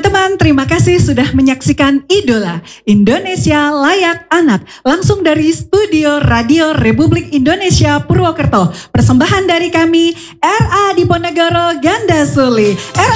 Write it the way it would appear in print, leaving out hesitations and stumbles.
Teman-teman, terima kasih sudah menyaksikan Idola Indonesia Layak Anak langsung dari Studio Radio Republik Indonesia Purwokerto. Persembahan dari kami RA Diponegoro Gandasuli.